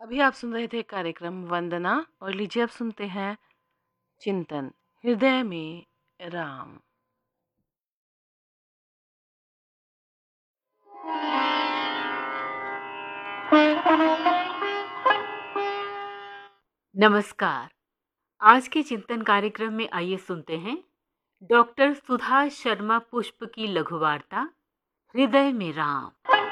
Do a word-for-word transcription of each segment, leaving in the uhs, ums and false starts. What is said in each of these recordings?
अभी आप सुन रहे थे कार्यक्रम वंदना और लीजिए अब सुनते हैं चिंतन हृदय में राम। नमस्कार। आज के चिंतन कार्यक्रम में आइए सुनते हैं डॉक्टर सुधा शर्मा पुष्प की लघु वार्ता हृदय में राम।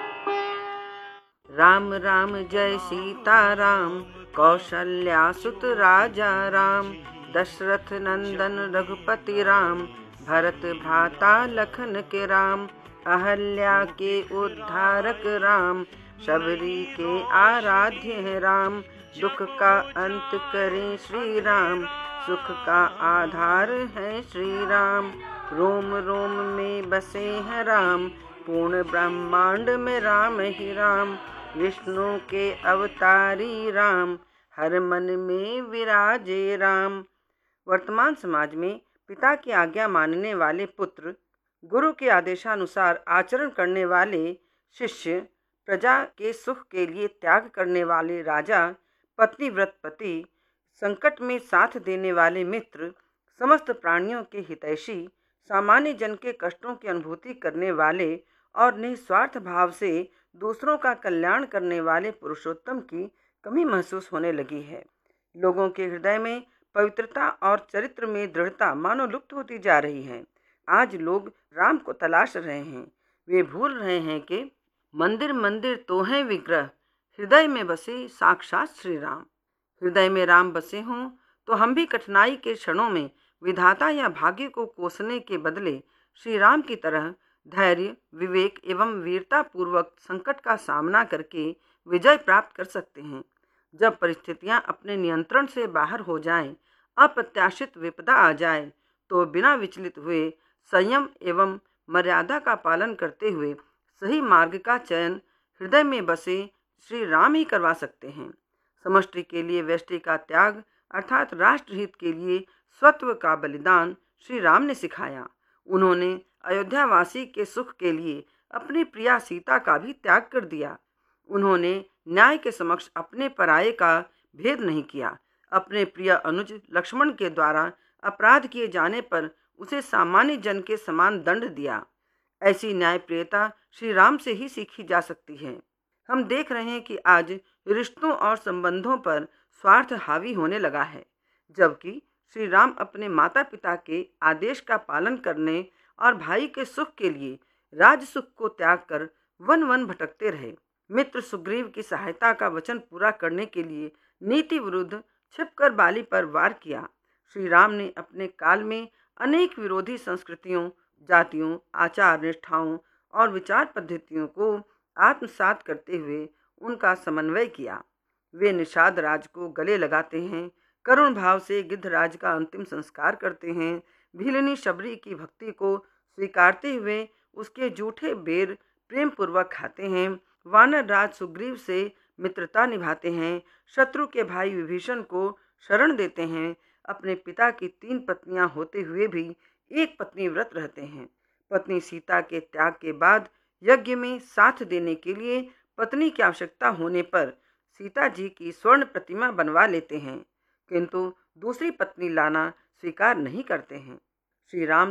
राम राम जय सीता राम, कौशल्या सुत राजा राम, दशरथ नंदन रघुपति राम, भरत भ्राता लखन के राम, अहल्या के उद्धारक राम, शबरी के आराध्य है राम, दुख का अंत करें श्री राम, सुख का आधार है श्री राम, रोम रोम में बसे हैं राम, पूर्ण ब्रह्मांड में राम ही राम, विष्णु के अवतारी राम, हर मन में विराजे राम। वर्तमान समाज में पिता की आज्ञा मानने वाले पुत्र, गुरु के आदेशानुसार आचरण करने वाले शिष्य, प्रजा के सुख के लिए त्याग करने वाले राजा, पत्नी व्रत पति, संकट में साथ देने वाले मित्र, समस्त प्राणियों के हितैषी, सामान्य जन के कष्टों की अनुभूति करने वाले और निस्वार्थ भाव से दूसरों का कल्याण करने वाले पुरुषोत्तम की कमी महसूस होने लगी है। लोगों के हृदय में पवित्रता और चरित्र में दृढ़ता मानो लुप्त होती जा रही है। आज लोग राम को तलाश रहे हैं। वे भूल रहे हैं कि मंदिर मंदिर तो है विग्रह, हृदय में बसे साक्षात श्री राम। हृदय में राम बसे हों तो हम भी कठिनाई के क्षणों में विधाता या भाग्य को कोसने के बदले श्री राम की तरह धैर्य, विवेक एवं वीरता पूर्वक संकट का सामना करके विजय प्राप्त कर सकते हैं। जब परिस्थितियां अपने नियंत्रण से बाहर हो जाएं, अप्रत्याशित विपदा आ जाए, तो बिना विचलित हुए संयम एवं मर्यादा का पालन करते हुए सही मार्ग का चयन हृदय में बसे श्री राम ही करवा सकते हैं। समष्टि के लिए व्यष्टि का त्याग अर्थात राष्ट्रहित के लिए स्वत्व का बलिदान श्री राम ने सिखाया। उन्होंने अयोध्यावासी के सुख के लिए अपनी प्रिया सीता का भी त्याग कर दिया। उन्होंने न्याय के समक्ष अपने पराये का भेद नहीं किया। अपने प्रिय अनुज लक्ष्मण के द्वारा अपराध किए जाने पर उसे सामान्य जन के समान दंड दिया। ऐसी न्यायप्रियता श्री राम से ही सीखी जा सकती है। हम देख रहे हैं कि आज रिश्तों और संबंधों पर स्वार्थ हावी होने लगा है, जबकि श्री राम अपने माता पिता के आदेश का पालन करने और भाई के सुख के लिए राज सुख को त्याग कर वन वन भटकते रहे। मित्र सुग्रीव की सहायता का वचन पूरा करने के लिए नीति विरुद्ध छिपकर बाली पर वार किया। श्री राम ने अपने काल में अनेक विरोधी संस्कृतियों, जातियों, आचार निष्ठाओं और विचार पद्धतियों को आत्मसात करते हुए उनका समन्वय किया। वे निषाद राज को गले लगाते हैं, करुण भाव से गिद्धराज का अंतिम संस्कार करते हैं, भीलनी शबरी की भक्ति को स्वीकारते हुए उसके जूठे बेर प्रेम पूर्वक खाते हैं, वानर राज सुग्रीव से मित्रता निभाते हैं, शत्रु के भाई विभीषण को शरण देते हैं, अपने पिता की तीन पत्नियां होते हुए भी एक पत्नी व्रत रहते हैं। पत्नी सीता के त्याग के बाद यज्ञ में साथ देने के लिए पत्नी की आवश्यकता होने पर सीता जी की स्वर्ण प्रतिमा बनवा लेते हैं, किंतु दूसरी पत्नी लाना स्वीकार नहीं करते हैं। श्री राम